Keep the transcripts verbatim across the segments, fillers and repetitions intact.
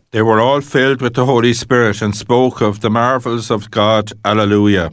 They were all filled with the Holy Spirit and spoke of the marvels of God. Alleluia.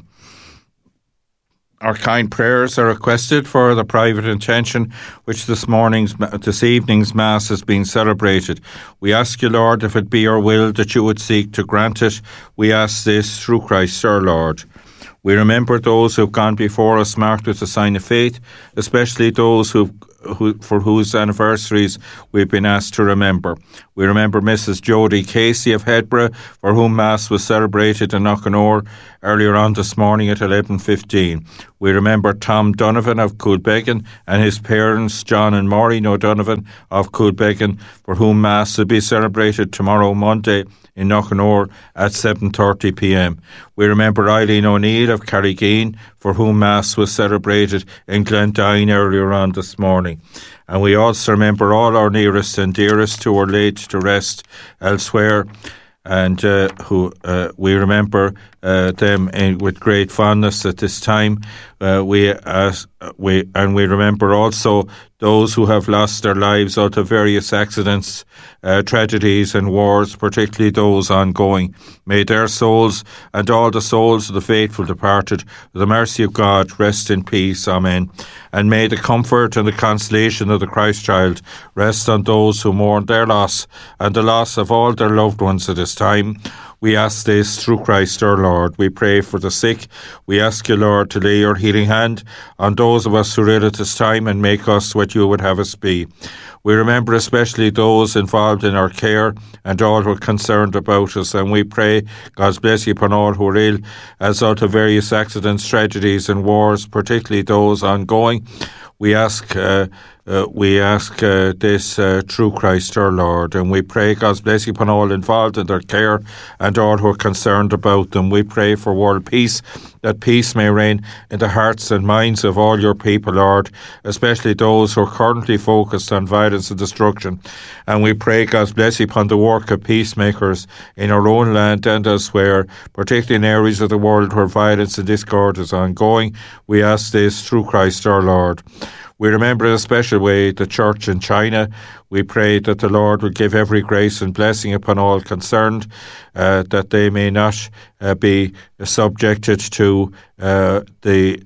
Our kind prayers are requested for the private intention which this morning's, this evening's Mass has been celebrated. We ask you, Lord, if it be your will that you would seek to grant it. We ask this through Christ our Lord. We remember those who have gone before us marked with the sign of faith, especially those who Who, for whose anniversaries we've been asked to remember. We remember Missus Jodie Casey of Hedborough, for whom Mass was celebrated in Knockanore earlier on this morning at eleven fifteen. We remember Tom Donovan of Coolbegan and his parents, John and Maureen O'Donovan of Coolbegan, for whom Mass will be celebrated tomorrow, Monday, in Knockanore at seven thirty p.m. We remember Eileen O'Neill of Carrigean, for whom Mass was celebrated in Glendyne earlier on this morning. And we also remember all our nearest and dearest who are laid to rest elsewhere, and uh, who uh, we remember uh, them in, with great fondness at this time. Uh, we uh, we and we remember also those who have lost their lives out of various accidents, uh, tragedies and wars, particularly those ongoing. May their souls and all the souls of the faithful departed, with the mercy of God, rest in peace. Amen. And may the comfort and the consolation of the Christ child rest on those who mourn their loss and the loss of all their loved ones at this time. We ask this through Christ our Lord. We pray for the sick. We ask you, Lord, to lay your healing hand on those of us who are ill at this time and make us what you would have us be. We remember especially those involved in our care and all who are concerned about us, and we pray God's blessing upon all who are ill as out of various accidents, tragedies and wars, particularly those ongoing. We ask uh, uh, we ask uh, this uh, through Christ our Lord, and we pray God's blessing upon all involved in their care and all who are concerned about them. We pray for world peace, that peace may reign in the hearts and minds of all your people, Lord, especially those who are currently focused on violence and destruction. And we pray God's blessing upon the work of peacemakers in our own land and elsewhere, particularly in areas of the world where violence and discord is ongoing. We ask this through Christ our Lord. We remember in a special way the Church in China. We pray that the Lord will give every grace and blessing upon all concerned, uh, that they may not uh, be subjected to uh, the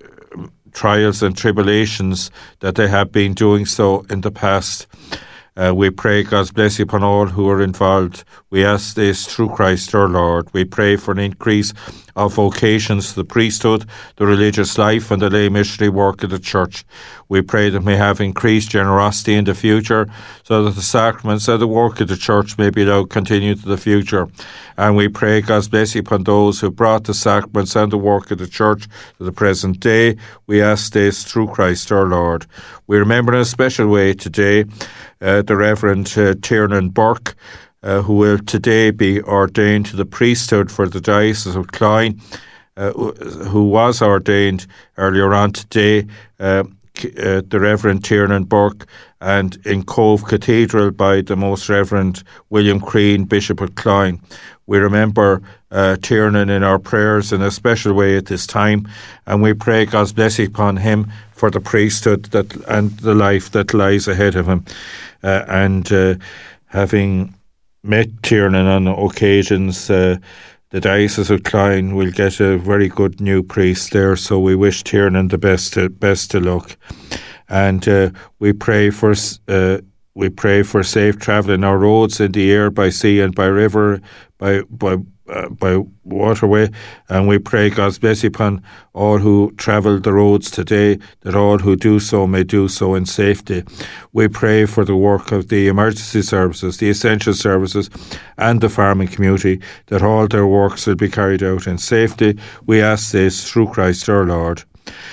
trials and tribulations that they have been doing so in the past. Uh, we pray God's blessing upon all who are involved. We ask this through Christ our Lord. We pray for an increase of vocations to the priesthood, the religious life and the lay missionary work of the Church. We pray that we have increased generosity in the future so that the sacraments and the work of the Church may be allowed to continue to the future. And we pray God's blessing upon those who brought the sacraments and the work of the Church to the present day. We ask this through Christ our Lord. We remember in a special way today uh, the Reverend uh, Tiernan Burke, Uh, who will today be ordained to the priesthood for the Diocese of Cloyne, uh, who was ordained earlier on today, uh, uh, the Reverend Tiernan Burke, and in Cove Cathedral by the Most Reverend William Crean, Bishop of Cloyne. We remember uh, Tiernan in our prayers in a special way at this time, and we pray God's blessing upon him for the priesthood that and the life that lies ahead of him. Uh, and uh, having met Tiernan on occasions, uh, the Diocese of Cloyne will get a very good new priest there, so we wish Tiernan the best uh, best of luck. And uh, we pray for uh, we pray for safe travel in our roads, in the air, by sea and by river, by by uh, by waterway, and we pray God's blessing upon all who travel the roads today, that all who do so may do so in safety. We pray for the work of the emergency services, the essential services, and the farming community, that all their works will be carried out in safety. We ask this through Christ our Lord.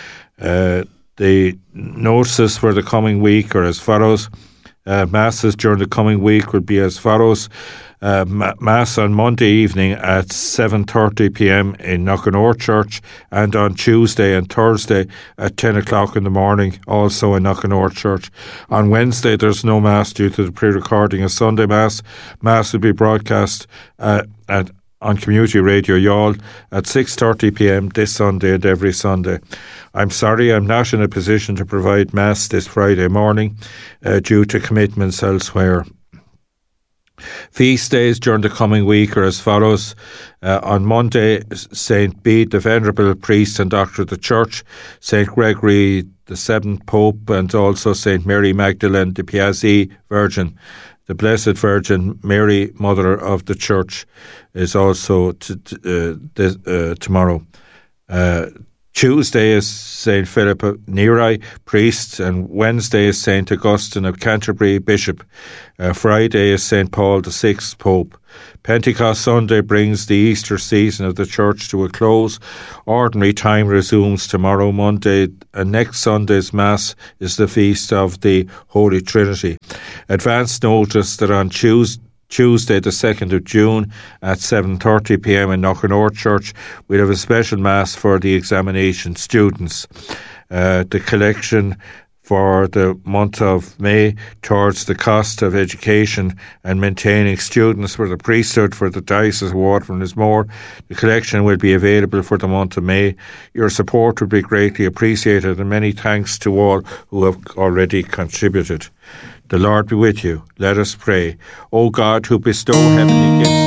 Uh, the notices for the coming week are as follows. Uh, masses during the coming week will be as follows. Uh, Mass on Monday evening at seven thirty p.m. in Knockanore Church, and on Tuesday and Thursday at ten o'clock in the morning, also in Knockanore Church. On Wednesday, there's no Mass due to the pre-recording of Sunday Mass. Mass will be broadcast uh, at on Community Radio Youghal at six thirty p.m. this Sunday and every Sunday. I'm sorry I'm not in a position to provide Mass this Friday morning uh, due to commitments elsewhere. Feast days during the coming week are as follows. Uh, on Monday, Saint Bede, the Venerable Priest and Doctor of the Church, Saint Gregory the Seventh Pope, and also Saint Mary Magdalene de Piazzi, Virgin. The Blessed Virgin Mary, Mother of the Church, is also t- t- uh, this, uh, tomorrow. Uh, Tuesday is Saint Philip Neri, priest, and Wednesday is Saint Augustine of Canterbury, bishop. Uh, Friday is Saint Paul the Sixth, Pope. Pentecost Sunday brings the Easter season of the Church to a close. Ordinary time resumes tomorrow, Monday, and next Sunday's Mass is the feast of the Holy Trinity. Advance notice that on Tuesday, Tuesday the second of June at seven thirty p m in Knockanore Church, we'll have a special Mass for the examination students. Uh, the collection for the month of May towards the cost of education and maintaining students for the priesthood for the Diocese of Waterford and Lismore. The collection will be available for the month of May. Your support would be greatly appreciated, and many thanks to all who have already contributed. The Lord be with you. Let us pray. O God, who bestow heavenly gifts